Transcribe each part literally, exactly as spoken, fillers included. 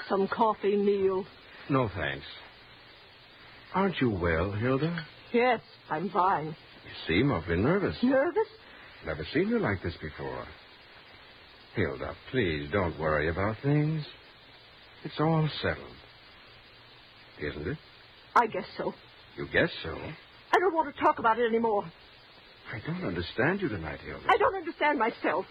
some coffee, Neil. No, thanks. Aren't you well, Hilda? Yes, I'm fine. You seem awfully nervous. Nervous? Never seen you like this before. Hilda, please don't worry about things. It's all settled. Isn't it? I guess so. You guess so? I don't want to talk about it anymore. I don't understand you tonight, Hilda. I don't understand myself.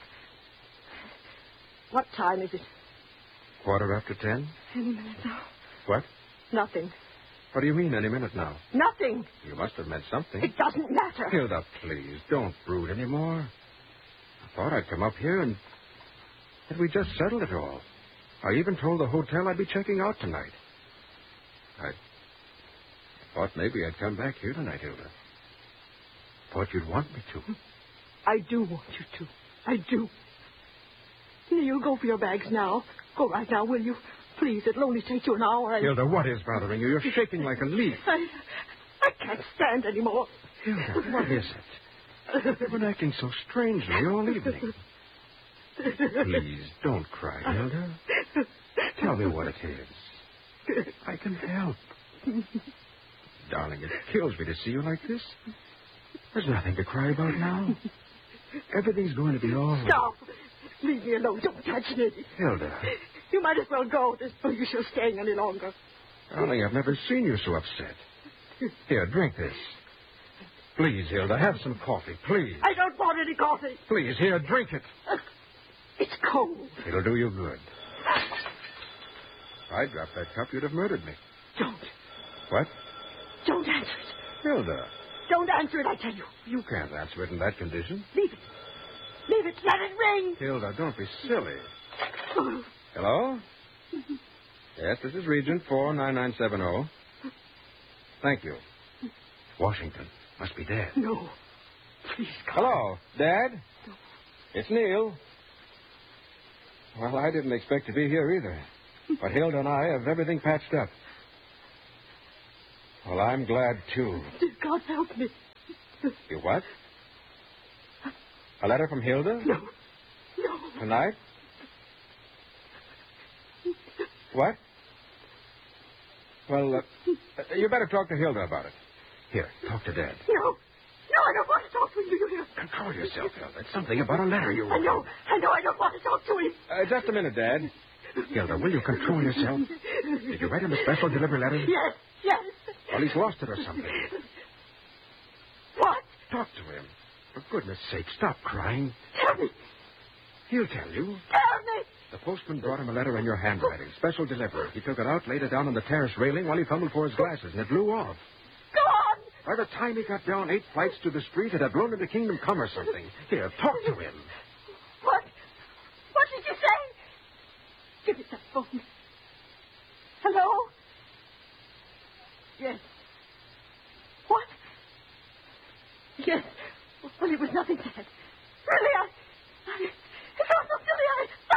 What time is it? Quarter after ten? Any minute now. What? Nothing. What do you mean, any minute now? Nothing. You must have meant something. It doesn't matter. Hilda, please, don't brood anymore. I thought I'd come up here and that we just settled it all. I even told the hotel I'd be checking out tonight. I thought maybe I'd come back here tonight, Hilda. Thought you'd want me to. I do want you to. I do. Neil, go for your bags now. Go right now, will you? Please, it'll only take you an hour. And... Hilda, what is bothering you? You're shaking like a leaf. I, I can't stand anymore. Hilda, what is it? You've been acting so strangely all evening. Please, don't cry, Hilda. Tell me what it is. I can help. Darling, it kills me to see you like this. There's nothing to cry about now. Everything's going to be all right. Stop. Leave me alone. Don't touch me. Hilda. You might as well go. There's no use you're staying any longer. Darling, I've never seen you so upset. Here, drink this. Please, Hilda, have some coffee, please. I don't want any coffee. Please, here, drink it. Uh, it's cold. It'll do you good. If I dropped that cup, you'd have murdered me. Don't. What? Don't answer it. Hilda. Don't answer it, I tell you. You can't answer it in that condition. Leave it. Leave it. Let it ring. Hilda, don't be silly. Hello? Yes, this is Regent four nine nine seven zero. Thank you. Washington. Must be Dad. No. Please come. Hello, Dad? No. It's Neil. Well, I didn't expect to be here either. But Hilda and I have everything patched up. Well, I'm glad, too. Dear God, help me. You what? A letter from Hilda? No. No. Tonight? What? Well, uh, you better talk to Hilda about it. Here, talk to Dad. No. No, I don't want to talk to him. Do you hear? Control yourself, Hilda. It's something about a letter you wrote. I know. I know. I don't want to talk to him. Uh, just a minute, Dad. Hilda, will you control yourself? Did you write him a special delivery letter? Yes. Yes. Well, he's lost it or something. What? Talk to him. For goodness sake, stop crying. Tell me. He'll tell you. Tell me. The postman brought him a letter in your handwriting. Special delivery. He took it out, laid it down on the terrace railing while he fumbled for his glasses, and it blew off. Go on. By the time he got down eight flights to the street, it had blown into Kingdom Come or something. Here, talk to him. What? What did you say? Give me that phone. Hello? Yes. What? Yes. Well, it was nothing, Dad.